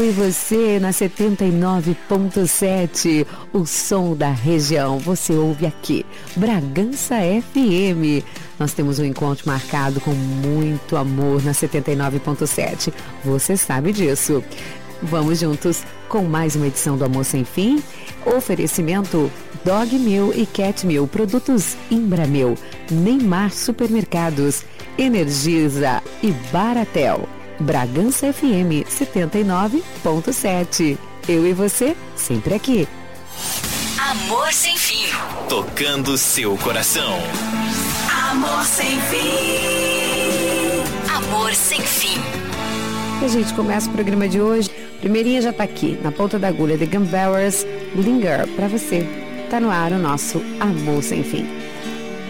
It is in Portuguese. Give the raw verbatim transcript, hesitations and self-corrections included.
Eu e você na setenta e nove ponto sete, o som da região. Você ouve aqui, Bragança F M. Nós temos um encontro marcado com muito amor na setenta e nove ponto sete. Você sabe disso. Vamos juntos com mais uma edição do Amor Sem Fim. Oferecimento Dog Meal e Cat Meal, produtos Imbramil, Neymar Supermercados, Energisa e Baratel. Bragança F M setenta e nove ponto sete. Eu e você, sempre aqui. Amor Sem Fim. Tocando seu coração. Amor Sem Fim. Amor Sem Fim. E a gente começa o programa de hoje. Primeirinha já tá aqui, na ponta da agulha, The Gumberers, Linger, pra você. Tá no ar o nosso Amor Sem Fim.